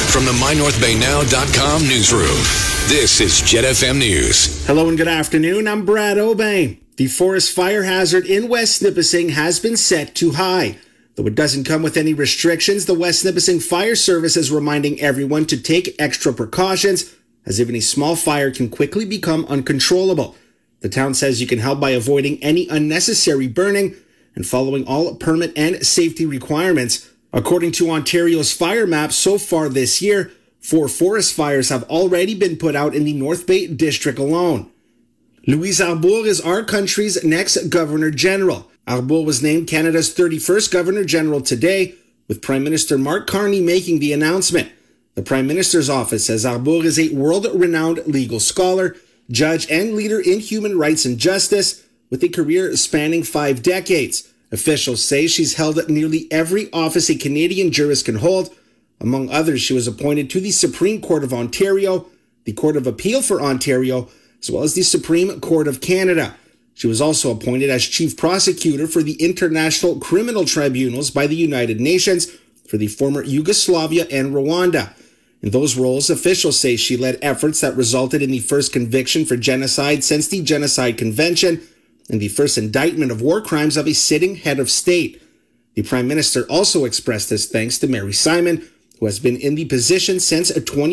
From the MyNorthBayNow.com newsroom, this is Jet FM News. Hello and good afternoon. I'm Brad Obey. The forest fire hazard in West Nipissing has been set to high. Though it doesn't come with any restrictions, the West Nipissing Fire Service is reminding everyone to take extra precautions, as even a small fire can quickly become uncontrollable. The town says you can help by avoiding any unnecessary burning and following all permit and safety requirements. According to Ontario's fire map, so far this year, 4 forest fires have already been put out in the North Bay district alone. Louise Arbour is our country's next Governor General. Arbour was named Canada's 31st Governor General today, with Prime Minister Mark Carney making the announcement. The Prime Minister's office says Arbour is a world-renowned legal scholar, judge, and leader in human rights and justice, with a career spanning 5 decades. Officials say she's held nearly every office a Canadian jurist can hold. Among others, she was appointed to the Supreme Court of Ontario, the Court of Appeal for Ontario, as well as the Supreme Court of Canada. She was also appointed as Chief Prosecutor for the International Criminal Tribunals by the United Nations for the former Yugoslavia and Rwanda. In those roles, officials say she led efforts that resulted in the first conviction for genocide since the Genocide Convention and the first indictment of war crimes of a sitting head of state. The Prime Minister also expressed his thanks to Mary Simon, who has been in the position since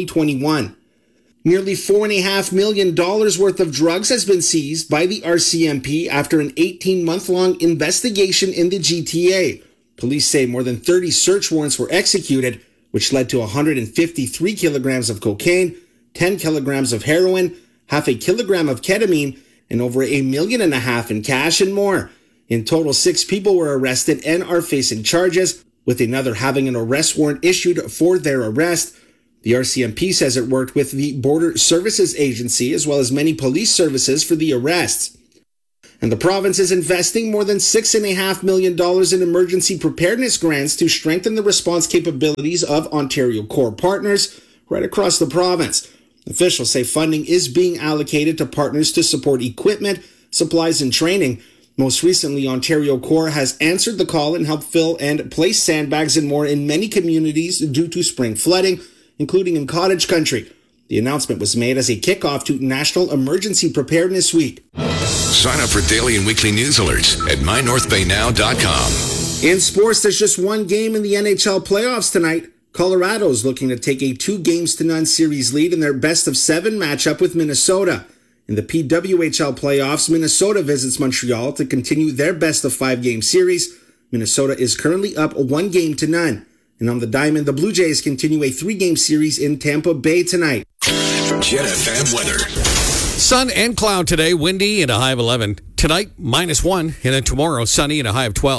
2021. Nearly $4.5 million worth of drugs has been seized by the RCMP after an 18-month-long investigation in the GTA. Police say more than 30 search warrants were executed, which led to 153 kilograms of cocaine, 10 kilograms of heroin, half a kilogram of ketamine, and over $1.5 million in cash and more. In total, 6 people were arrested and are facing charges, with another having an arrest warrant issued for their arrest. The RCMP says it worked with the Border Services Agency as well as many police services for the arrests. And the province is investing more than $6.5 million in emergency preparedness grants to strengthen the response capabilities of Ontario Corps partners right across the province. Officials say funding is being allocated to partners to support equipment, supplies, and training. Most recently, Ontario Corps has answered the call and helped fill and place sandbags and more in many communities due to spring flooding, including in Cottage Country. The announcement was made as a kickoff to National Emergency Preparedness Week. Sign up for daily and weekly news alerts at MyNorthBayNow.com. In sports, there's just one game in the NHL playoffs tonight. Colorado's looking to take a 2-0 series lead in their best-of-7 matchup with Minnesota. In the PWHL playoffs, Minnesota visits Montreal to continue their best-of-5 series. Minnesota is currently up 1-0. And on the diamond, the Blue Jays continue a 3-game series in Tampa Bay tonight. Jet FM weather. Sun and cloud today, windy and a high of 11. Tonight, -1, and then tomorrow, sunny and a high of 12.